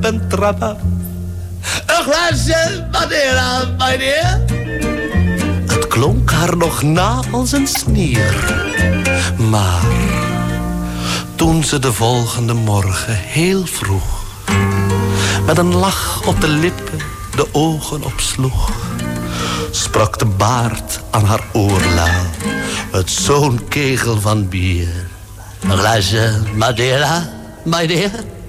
en trap. Een glaasje Madeira, my dear. Het klonk haar nog na als een snier. Maar toen ze de volgende morgen heel vroeg, met een lach op de lippen de ogen opsloeg, sprak de baard aan haar oorlel met zo'n kegel van bier. Een glaasje Madeira, my dear.